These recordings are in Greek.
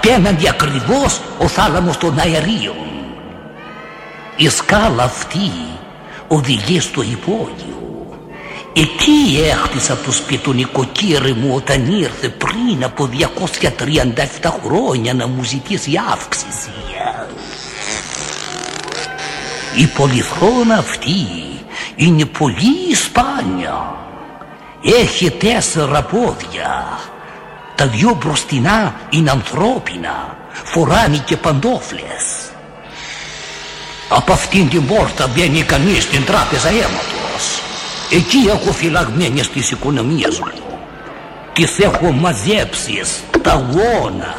απέναντι ακριβώς ο θάλαμος των αερίων. Η σκάλα αυτή οδηγεί στο υπόγειο. Εκεί έχτισα το σπιτονικοκύρι μου όταν ήρθε πριν από 237 χρόνια να μου ζητήσει αύξηση. Η πολυθρόνα αυτή είναι πολύ σπάνια. Έχει 4 πόδια. Τα 2 μπροστινά είναι ανθρώπινα. Φοράνε και παντόφλες. Από αυτήν την πόρτα μπαίνει κανείς στην τράπεζα αίματος. Εκεί έχω φυλαγμένες τις οικονομίες μου. Τις έχω μαζέψει σταγόνα.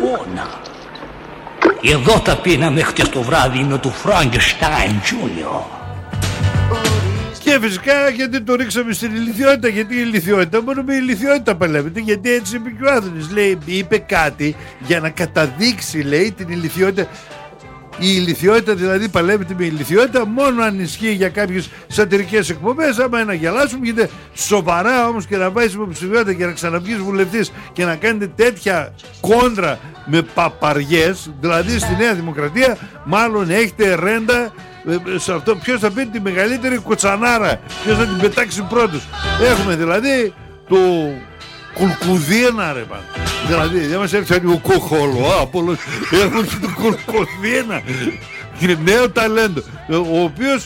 Εδώ τα πίναμε χτες το βράδυ με του Φραγκενστάιν Τζούνιο. Και φυσικά γιατί το ρίξαμε στην ηλιθιότητα. Γιατί η ηλιθιότητα μόνο με ηλιθιότητα παλεύεται. Γιατί έτσι είπε και ο Άδωνης. Λέει, είπε κάτι για να καταδείξει, λέει, την ηλιθιότητα. Η ηλιθιότητα δηλαδή παλεύεται με ηλιθιότητα μόνο αν ισχύει για κάποιες σατυρικές εκπομπές. Άμα να γελάσουμε, γίνεται σοβαρά όμως και να πάει στην υποψηφιότητα και να ξαναβγείς βουλευτής και να κάνετε τέτοια κόντρα με παπαριές, δηλαδή στη Νέα Δημοκρατία, μάλλον έχετε ρέντα σε αυτό. Ποιος θα πει τη μεγαλύτερη κοτσανάρα, ποιος θα την πετάξει πρώτος. Έχουμε δηλαδή το Κουλκουδίνα, ρε πάνω. Δηλαδή δεν μας έφτιανε ο Κοχολό, έχουμε το Κουλκουδίνα. Είναι νέο ταλέντο, ο οποίος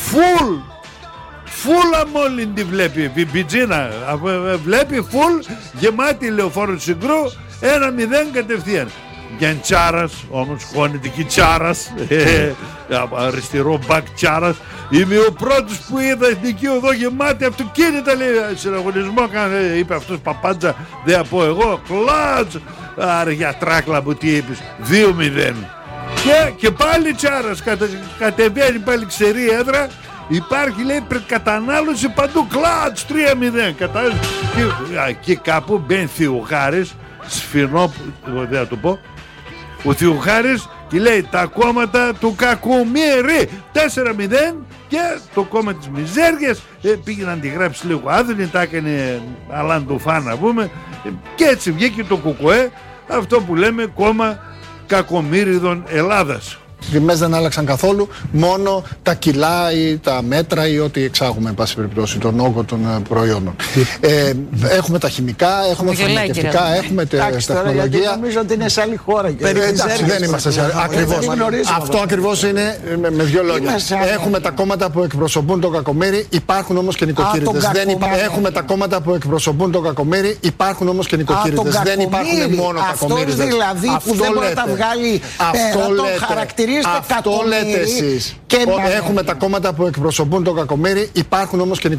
φουλ αμόλυντη βλέπει, πιτσίνα, βλέπει φουλ γεμάτη λεωφόρο του Συγκρού, 1-0 κατευθείαν. Γιαντσάρας, όμως χωνητική Τσάρας, αριστερό μπακ Τσάρας. Είμαι ο πρώτος που είδα εθνική οδό γεμάτη αυτοκίνητα, λέει, συναγωνισμό, είπε αυτός Παπάντζα, δεν θα πω εγώ, κλάτς. Άρα για τράκλα μου τι είπες, 2-0. Και πάλι Τσάρας, κατεβαίνει πάλι ξερή έδρα. Υπάρχει, λέει, κατανάλωση παντού, κλάτς, 3-0. Και κάπου μπαίνει Θιουχάρης, σφινό, δεν θα το πω, ο Θιουχάρης, και λέει τα κόμματα του κακομοίρη 4-0 και το κόμμα της μιζέριας πήγε να αντιγράψει λίγο Άδωνη, τα έκανε αλαντοφά να πούμε, και έτσι βγήκε το ΚΚΕ, αυτό που λέμε κόμμα κακομοίριδων Ελλάδας. Οι τιμές δεν άλλαξαν καθόλου, μόνο τα κιλά ή τα μέτρα ή ό,τι εξάγουμε, εν πάση περιπτώσει, τον όγκο των προϊόντων. Έχουμε τα χημικά, έχουμε φαρμακευτικά, έχουμε τεχνολογία. Νομίζω ότι είναι σε άλλη χώρα. Εντάξει, δεν είμαστε σε άλλη χώρα. Ακριβώς. Αυτό ακριβώς είναι με 2 λόγια. Έχουμε τα κόμματα που εκπροσωπούν τον κακομοίρη, υπάρχουν όμως και νοικοκύριδες. Έχουμε τα κόμματα που εκπροσωπούν τον κακομοίρη, υπάρχουν όμως και νοικοκύριδες. Δεν υπάρχουν μόνο κακομοίριδες. Αυτό δηλαδή που δεν μπορεί να τα βγάλει πέρα το χαρακτηρίζει. Αυτό λέτε εσείς. Έχουμε τα κόμματα που εκπροσωπούν τον κακομοίρη, υπάρχουν όμως και νοικοκύριδες.